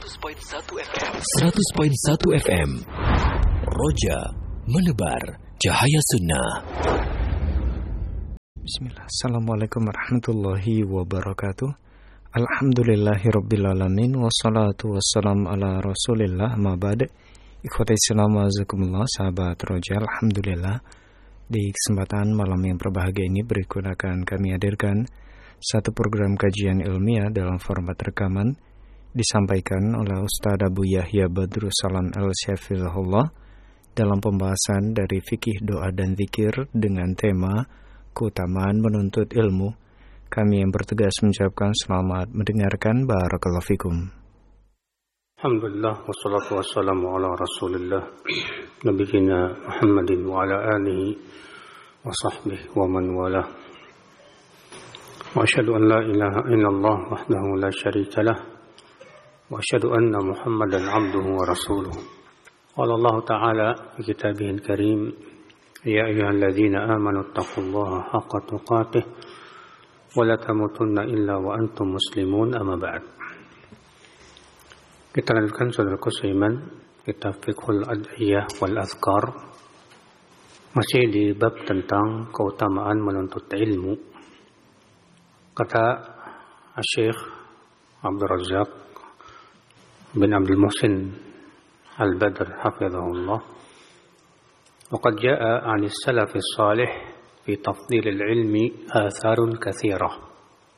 100.1 FM. Roja menebar cahaya sunnah. Bismillah. Assalamualaikum warahmatullahi wabarakatuh. Alhamdulillahirrabbilalamin. Wassalatu wassalam ala rasulillah. Ma ba'd. Ikhwati Islam azakumullah, sahabat Roja. Alhamdulillah, di kesempatan malam yang berbahagia ini berikut akan kami hadirkan satu program kajian ilmiah dalam format rekaman, disampaikan oleh Ustaz Abu Yahya Badrussalam Al-Syafilahullah dalam pembahasan dari fikih doa dan zikir dengan tema keutamaan menuntut ilmu. Kami yang bertugas mengucapkan selamat mendengarkan. Barakallahu fikum. Alhamdulillah, wassalatu wassalamu ala rasulillah nabiyina Muhammadin wa ala alihi wa sahbihi wa man wala. Wa asyhadu an la ilaha illallah wahdahu la syarika lah wa asyhadu anna Muhammadan abduhu wa rasuluh. Qala Allah ta'ala fi kitabihil karim, ya ayyuhalladzina amanu taqullaha haqqa tuqatih wa la tamutunna illa wa antum muslimun, amma ba'd. Kita lanjutkan saudaraku seiman, kita fiqhul ad'iyah wal azkar, masih di bab tentang keutamaan menuntut ilmu. Kata Syekh Abdul Razak bin Abdul Muhsin Al-Badr hafizahullah, وقد جاء عن السلف الصالح في تفضيل العلم آثار كثيرة.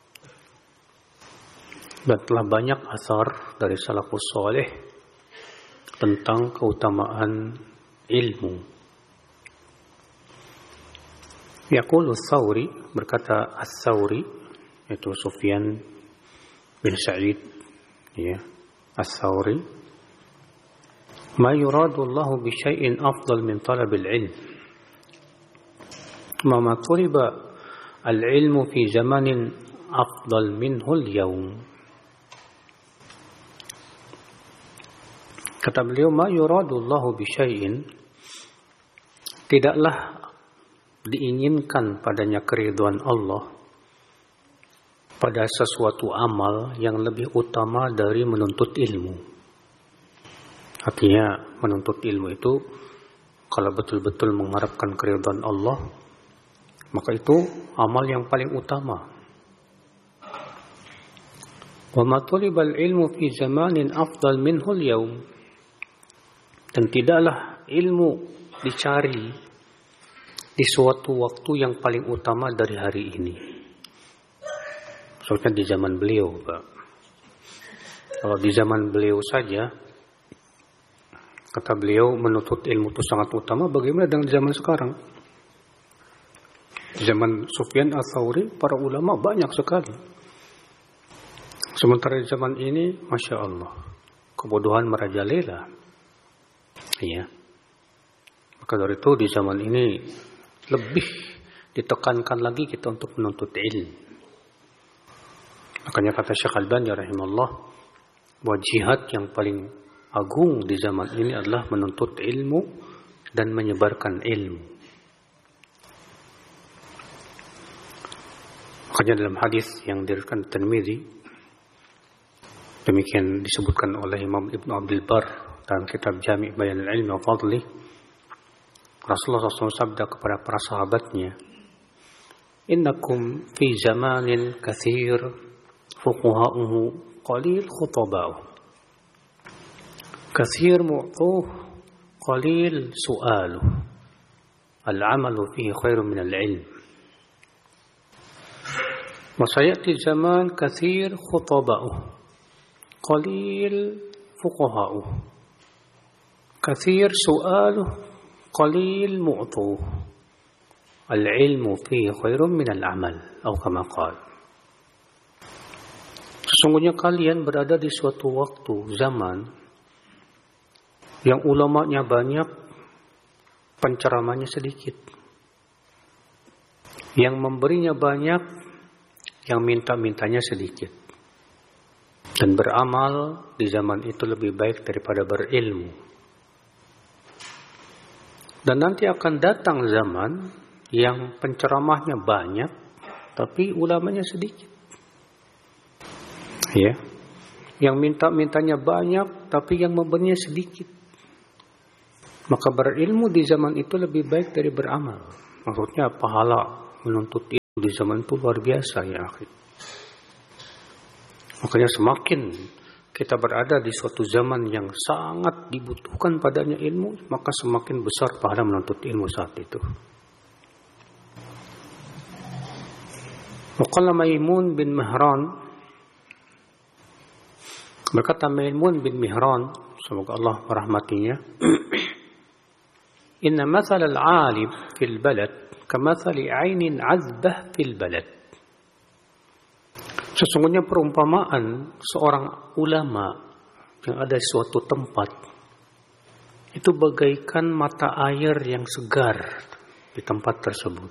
Dan telah banyak asar dari salafus soleh tentang keutamaan ilmu. Yaqulu Ats-Tsauri, berkata Ats-Tsauri, yaitu Sufyan bin Sa'id, ya, Ats-Tsauri, ma yuradu Allah bi syai'in afdal min talabil ilm. Ma tuliba al-ilmu fi zamanin afdal minhu al-yawm. Kata beliau, ma yuradullahu bisyai'in, tidaklah diinginkan padanya keridhaan Allah pada sesuatu amal yang lebih utama dari menuntut ilmu. Artinya menuntut ilmu itu kalau betul-betul mengharapkan keridhaan Allah, maka itu amal yang paling utama. Wa ma tulibal ilmu fi zamanin afdal minhu al-yawm. Dan tidaklah ilmu dicari di suatu waktu yang paling utama dari hari ini. Soalnya di zaman beliau, Pak. Kalau di zaman beliau saja, kata beliau, menuntut ilmu itu sangat utama. Bagaimana dengan zaman sekarang? Di zaman Sufyan Ats-Tsauri, para ulama banyak sekali. Sementara di zaman ini, Masya Allah, kebodohan merajalela. Ya. Maka dari itu di zaman ini lebih ditekankan lagi kita untuk menuntut ilmu. Makanya kata Syekh Al-Albani rahimahullah, bahwa jihad yang paling agung di zaman ini adalah menuntut ilmu dan menyebarkan ilmu. Makanya dalam hadis yang diriwayatkan Tirmidzi, demikian disebutkan oleh Imam Ibnu Abdul Bar dalam kitab Jami' Bayanul Ilmi wa Fadli, Rasulullah SAW sabda kepada para sahabatnya, innakum fi zamanin kathir fuqaha'uhu qalil khutaba'uhu kathir mu'tuh qalil su'aluh al-amalu fihi khairun min al-ilm. Wa sayati zaman kathir khutaba'uhu qalil fuqaha'uhu kathir su'aluh qalil mu'tuh al-ilmu fihi khairun min al-amal, atau kama qala. Sesungguhnya kalian berada di suatu waktu zaman yang ulamanya banyak, penceramanya sedikit. Yang memberinya banyak, yang minta-mintanya sedikit. Dan beramal di zaman itu lebih baik daripada berilmu. Dan nanti akan datang zaman yang penceramahnya banyak, tapi ulamanya sedikit. Ya, Yang mintanya banyak, tapi yang memberinya sedikit. Maka berilmu di zaman itu lebih baik dari beramal. Maksudnya pahala menuntut ilmu di zaman itu luar biasa ya akhir. Makanya semakin kita berada di suatu zaman yang sangat dibutuhkan padanya ilmu, maka semakin besar pahala menuntut ilmu saat itu. Waqala Maimun bin Mihran, berkata Maimun bin Mihran, semoga Allah merahmatinya, inna mathal al-alim fil balad kamathali 'ainin 'azbah fil balad. Sesungguhnya perumpamaan seorang ulama yang ada di suatu tempat itu bagaikan mata air yang segar di tempat tersebut.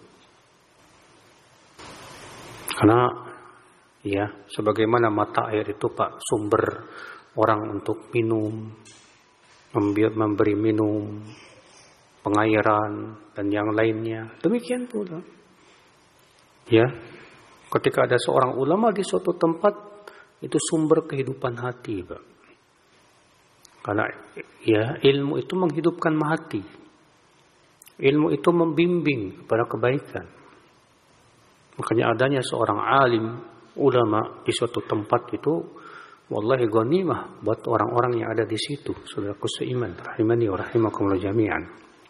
Karena ya, sebagaimana mata air itu Pak, sumber orang untuk minum, memberi minum, pengairan dan yang lainnya. Demikian pula. Ya, ketika ada seorang ulama di suatu tempat, itu sumber kehidupan hati, Pak. Karena ya, ilmu itu menghidupkan hati. Ilmu itu membimbing kepada kebaikan. Makanya adanya seorang alim, ulama di suatu tempat itu wallahi ghanimah buat orang-orang yang ada di situ. Saudaraku seiman, rahimani wa rahimakumullah jami'an.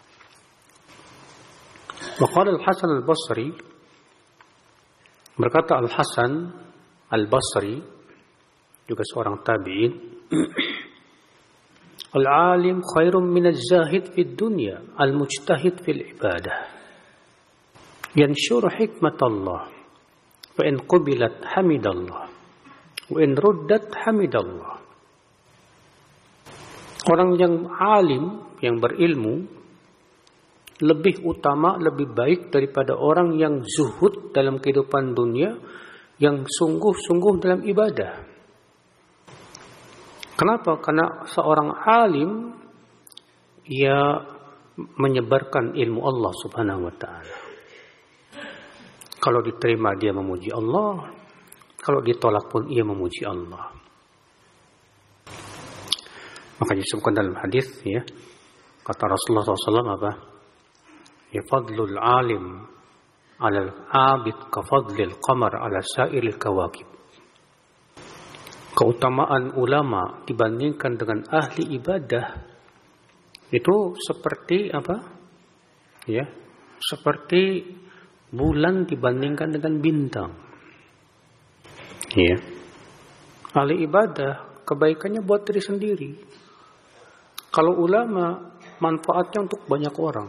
Wa qala Al-Hasan Al-Basri, berkata Al-Hasan Al-Basri, juga seorang tabi'in, al-alim khairun min az-zahid fid dunya, al-mujtahid fil ibadah. Yanshur hikmatallah, fa in qubilat hamidallah, wa in ruddat hamidallah. Orang yang alim, yang berilmu, lebih utama, lebih baik daripada orang yang zuhud dalam kehidupan dunia, yang sungguh-sungguh dalam ibadah. Kenapa? Karena seorang alim, ia menyebarkan ilmu Allah subhanahu wa ta'ala. Kalau diterima dia memuji Allah, kalau ditolak pun ia memuji Allah. Makanya disebutkan dalam hadis ya, kata Rasulullah SAW apa? Ya fadlul alim alal abid ka fadlil qamar ala sairil kawakib. Keutamaan ulama dibandingkan dengan ahli ibadah itu seperti apa? Ya, seperti bulan dibandingkan dengan bintang. Ya. Ahli ibadah kebaikannya buat diri sendiri. Kalau ulama manfaatnya untuk banyak orang.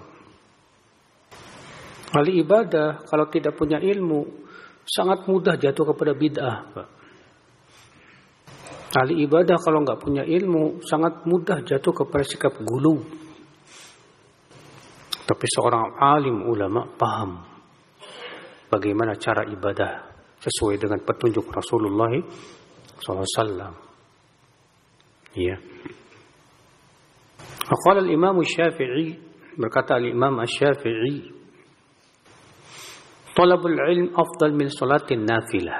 Ahli ibadah kalau tidak punya ilmu sangat mudah jatuh kepada bid'ah, Pak. Ahli ibadah kalau nggak punya ilmu sangat mudah jatuh kepada sikap gulu. Tapi seorang alim ulama paham bagaimana cara ibadah sesuai dengan petunjuk Rasulullah SAW. Ya. Qala al-Imam Syafi'i, berkata al-Imam Syafi'i, talabul ilm afdal min salatin nafilah.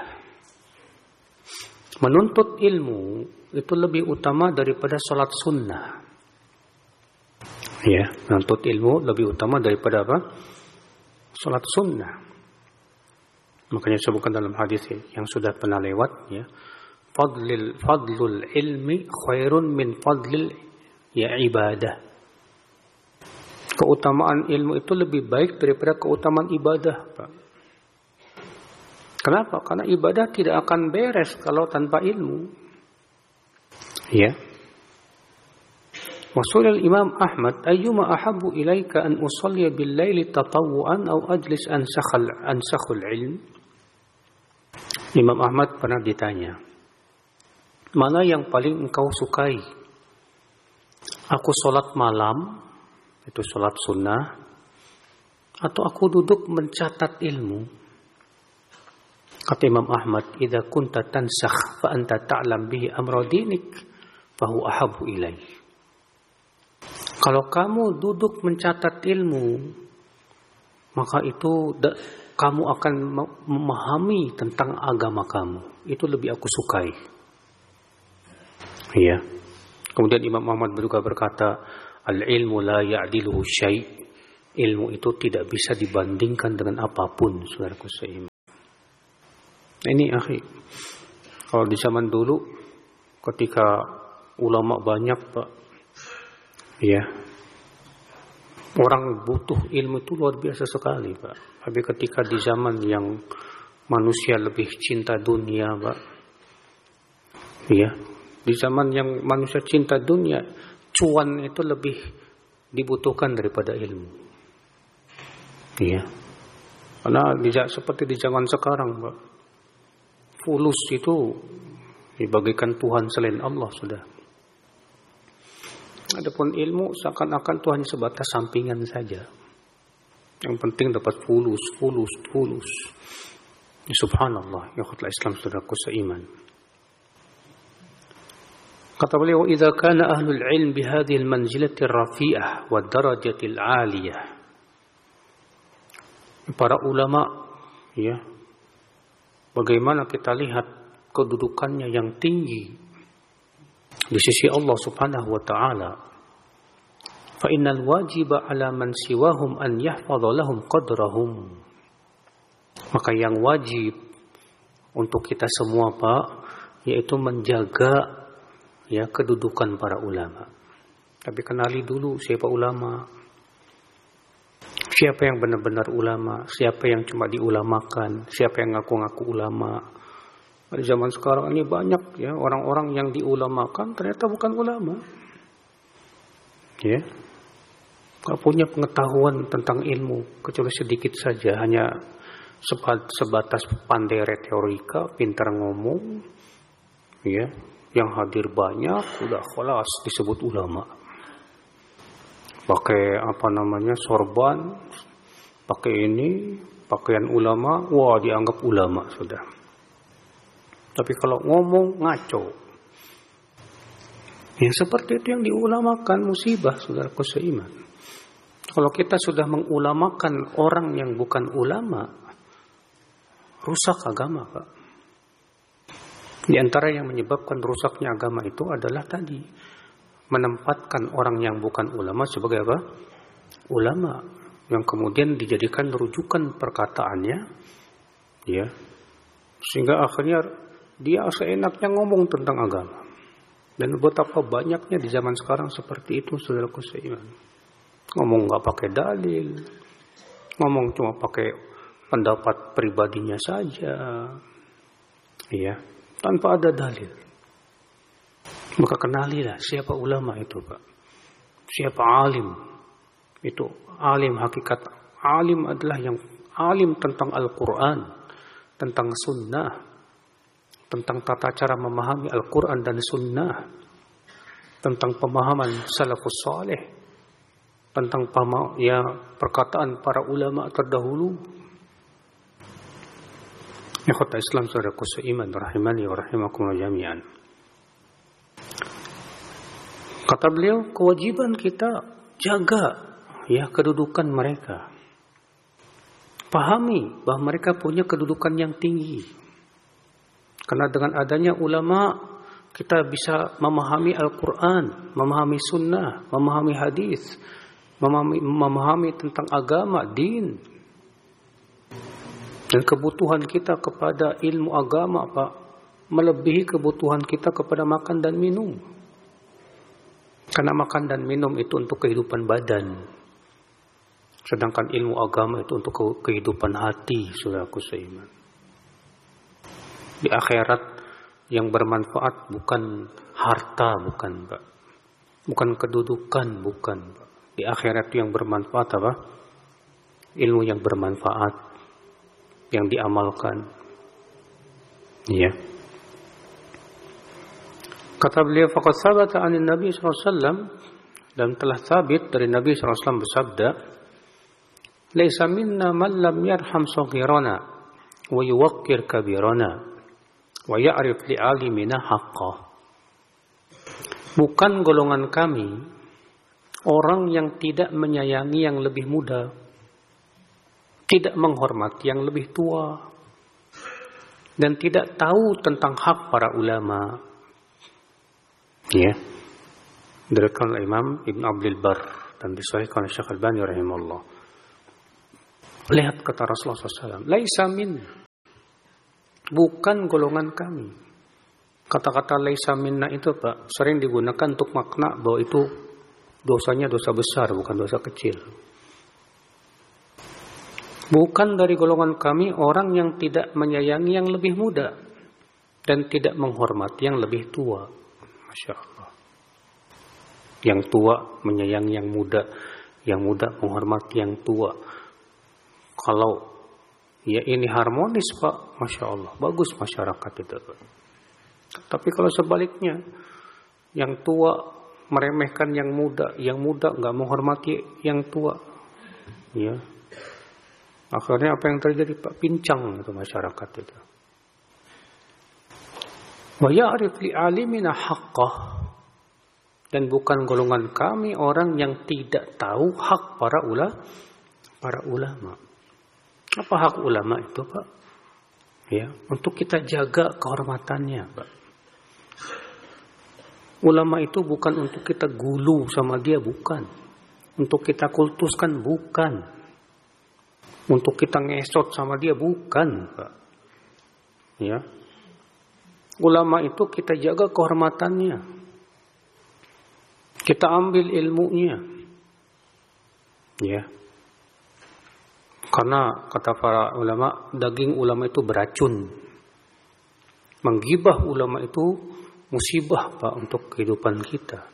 Menuntut ilmu itu lebih utama daripada salat sunnah. Ya, menuntut ilmu lebih utama daripada apa? Salat sunnah. Makanya disebutkan dalam hadis yang sudah pernah lewat ya, fadlul ilmi khairun min fadlil ya ibadah. Keutamaan ilmu itu lebih baik daripada keutamaan ibadah, Pak. Kenapa? Karena ibadah tidak akan beres kalau tanpa ilmu. Ya. Wasul Imam Ahmad, ayyuma ahabbu ilaika an usalli bil laili tatawwuan aw ajlis ansakhul ilm. Imam Ahmad pernah ditanya, mana yang paling engkau sukai? Aku sholat malam, itu sholat sunnah, atau aku duduk mencatat ilmu? Kata Imam Ahmad, idza kunta tansakh fa anta ta'lam bihi amra dinik fa huwa ahabbu ilaih. Kalau kamu duduk mencatat ilmu, maka itu kamu akan memahami tentang agama kamu. Itu lebih aku sukai. Ya. Kemudian Imam Ahmad juga berkata, al-ilmu la ya'diluhu syai'. Ilmu itu tidak bisa dibandingkan dengan apapun, saudaraku seiman. Ini akhi, kalau di zaman dulu ketika ulama banyak, Pak, ya, orang butuh ilmu itu luar biasa sekali, Pak. Tapi ketika di zaman yang manusia lebih cinta dunia, Pak, ya, di zaman yang manusia cinta dunia, cuan itu lebih dibutuhkan daripada ilmu. Ya, karena seperti di zaman sekarang, Pak, fulus itu dibagikan Tuhan selain Allah sudah. Adapun ilmu seakan-akan itu hanya sebatas sampingan saja. Yang penting dapat fulus. Subhanallah, ya khutbah Islam saudaraku seiman. Kata beliau, "Idza kana ahlul ilm bi hadhihi al-manzilati ar-rafi'ah wa ad-darajati al-'aliyah." Para ulama, ya, bagaimana kita lihat kedudukannya yang tinggi di sisi Allah Subhanahu wa taala. Fa innal wajiba 'ala man siwahum an yahfadha lahum qadrahum. Maka yang wajib untuk kita semua, Pak, yaitu menjaga, ya, kedudukan para ulama. Tapi kenali dulu siapa ulama. Siapa yang benar-benar ulama, siapa yang cuma diulamakan, siapa yang ngaku-ngaku ulama. Di zaman sekarang ini banyak, ya, orang-orang yang diulamakan ternyata bukan ulama. Ya. Gak punya pengetahuan tentang ilmu kecuali sedikit saja, hanya sebatas pandai retorika, pintar ngomong, ya. Yang hadir banyak, udah khalas disebut ulama. Pakai sorban, pakai ini, pakaian ulama, wah dianggap ulama sudah. Tapi kalau ngomong ngaco. Yang seperti itu yang diulamakan musibah, saudaraku seiman. Kalau kita sudah mengulamakan orang yang bukan ulama, rusak agama, Pak. Di antara yang menyebabkan rusaknya agama itu adalah tadi, menempatkan orang yang bukan ulama sebagai apa? Ulama, yang kemudian dijadikan rujukan perkataannya, ya, sehingga akhirnya dia seenaknya ngomong tentang agama. Dan betapa banyaknya di zaman sekarang seperti itu, saudaraku seiman. Ngomong nggak pakai dalil, ngomong cuma pakai pendapat pribadinya saja, ya, tanpa ada dalil. Maka kenalilah siapa ulama itu, Pak. Siapa alim. Itu alim hakikat. Alim adalah yang alim tentang Al-Quran, tentang sunnah, tentang tata cara memahami Al-Quran dan sunnah, tentang pemahaman salafus saleh, tentang perkataan para ulama terdahulu. Ikhwata Islam saudaraku seiman rahimani wa rahimakumullah jami'an. Kata beliau, kewajiban kita jaga, ya, kedudukan mereka. Pahami bahwa mereka punya kedudukan yang tinggi. Karena dengan adanya ulama, kita bisa memahami Al-Quran, memahami sunnah, memahami hadis, memahami tentang agama, din. Dan kebutuhan kita kepada ilmu agama, Pak, melebihi kebutuhan kita kepada makan dan minum. Karena makan dan minum itu untuk kehidupan badan. Sedangkan ilmu agama itu untuk kehidupan hati, saudaraku seiman. Di akhirat yang bermanfaat bukan harta, bukan, Pak. Bukan kedudukan, bukan, Pak. Di akhirat yang bermanfaat apa? Ilmu yang bermanfaat, yang diamalkan. Ya. Kata beliau, faqad thabata 'anil Nabi sallallahu alaihi wasallam, dan telah sabit dari Nabi sallallahu alaihi wasallam bersabda, "Laisa minna man lam yarham saghirana wa yuwaqqir kabirana wa ya'rif li'alimina haqqah." Bukan golongan kami orang yang tidak menyayangi yang lebih muda, tidak menghormati yang lebih tua, dan tidak tahu tentang hak para ulama. Ya. Diriwayatkan oleh Imam Ibn Abdul Bar dan disahihkan oleh Syekh Al-Albani rahimahullah. Lihat kata Rasulullah SAW, laisa minna, bukan golongan kami. Kata-kata laisa minna itu Pak sering digunakan untuk makna bahwa itu dosanya dosa besar, bukan dosa kecil. Bukan dari golongan kami orang yang tidak menyayangi yang lebih muda dan tidak menghormati yang lebih tua. Masya Allah. Yang tua menyayangi yang muda menghormati yang tua. Kalau ya ini harmonis Pak, Masya Allah, bagus masyarakat itu Pak. Tapi kalau sebaliknya, yang tua meremehkan yang muda nggak menghormati yang tua, ya, akhirnya apa yang terjadi Pak? Pincang itu masyarakat itu. Wa ya'rif li alimina haqqah, dan bukan golongan kami orang yang tidak tahu hak para ulama. Apa hak ulama itu Pak? Ya, untuk kita jaga kehormatannya Pak. Ulama itu bukan untuk kita gulu sama dia, bukan. Untuk kita kultuskan, bukan. Untuk kita ngesot sama dia, bukan Pak. Ya. Ulama itu kita jaga kehormatannya. Kita ambil ilmunya. Ya. Karena kata para ulama, daging ulama itu beracun. Menggibah ulama itu musibah Pak untuk kehidupan kita.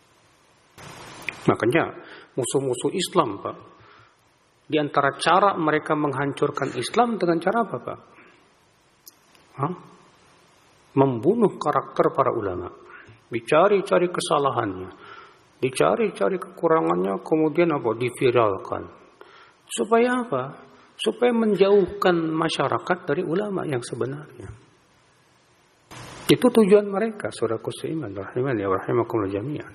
Makanya musuh-musuh Islam Pak, di antara cara mereka menghancurkan Islam dengan cara apa Pak? Membunuh karakter para ulama. Dicari-cari kesalahannya, dicari-cari kekurangannya, kemudian apa? Diviralkan. Supaya apa? Supaya menjauhkan masyarakat dari ulama yang sebenarnya. Itu tujuan mereka, saudaraku seiman, rahimani wa rahimakumullah jami'an.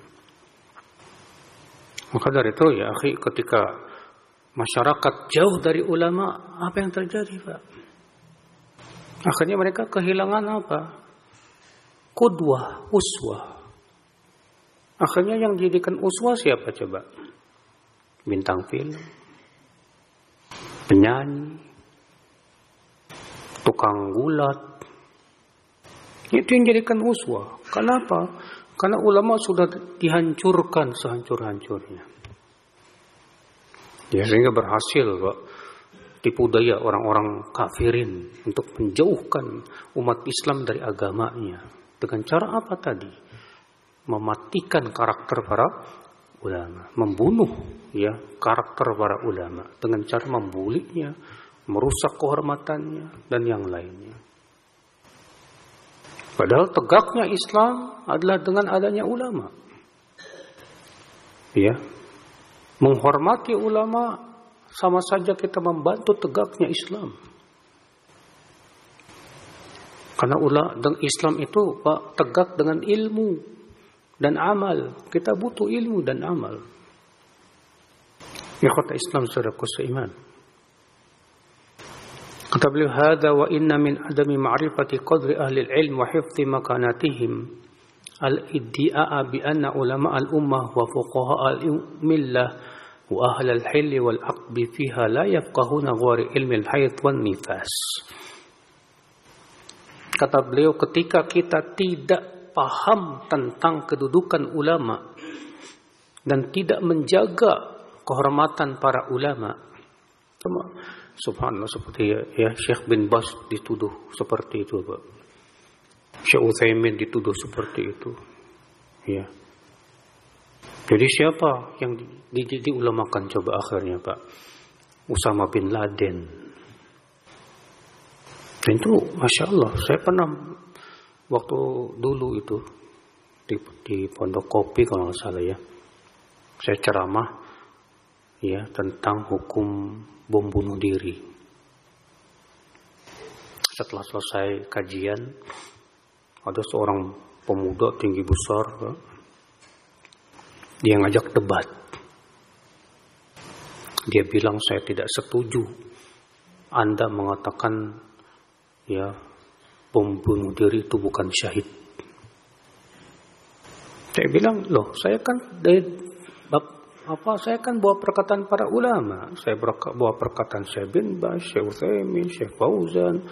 Maka dari itu ya akhi, ketika masyarakat jauh dari ulama, apa yang terjadi Pak? Akhirnya mereka kehilangan apa? Qudwah, uswah. Akhirnya yang dijadikan uswah siapa coba? Bintang film, penyanyi, tukang gulat. Itu yang jadikan uswah. Kenapa? Karena ulama sudah dihancurkan sehancur-hancurnya. Ya, sehingga berhasil Pak tipu daya orang-orang kafirin untuk menjauhkan umat Islam dari agamanya. Dengan cara apa tadi? Mematikan karakter para ulama, membunuh ya karakter para ulama dengan cara membulinya, merusak kehormatannya dan yang lainnya. Padahal tegaknya Islam adalah dengan adanya ulama. Ya. Menghormati ulama sama saja kita membantu tegaknya Islam. Karena dan Islam itu Pak tegak dengan ilmu dan amal. Kita butuh ilmu dan amal. Ya kata Islam saudaraku seiman. Kata beliau, "Hada wa inna min adami ma'rifati qadri ahli al-ilm wa hifdhi makanatihim al-iddi'a bi anna ulama al-ummah wa fuqaha al-millah wa ahli al-hil wal 'aqd fiha la yafqahuna ghari ilmi al-hayd wan nifas." Kata beliau, ketika kita tidak paham tentang kedudukan ulama dan tidak menjaga kehormatan para ulama, subhanallah, seperti ya Syekh bin Bas dituduh seperti itu Pak. Syekh Utsaimin dituduh seperti itu. Ya. Jadi siapa yang diulamakan coba akhirnya Pak? Usama bin Laden. Dan itu Masya Allah, saya pernah waktu dulu itu di Pondok Kopi kalau nggak salah ya, saya ceramah ya tentang hukum bom bunuh diri. Setelah selesai kajian, ada seorang pemuda tinggi besar, Pak, dia ngajak debat. Dia bilang, saya tidak setuju Anda mengatakan ya bom bunuh diri itu bukan syahid. Saya bilang, loh, saya kan saya kan bawa perkataan para ulama. Saya bawa perkataan Syekh bin Baz, Syekh Utsaimin, Syekh Fauzan,